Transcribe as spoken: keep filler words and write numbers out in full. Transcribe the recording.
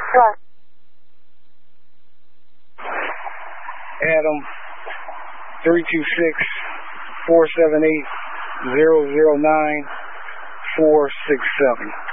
What? Adam, three two six, four seven eight, zero zero nine, four six seven.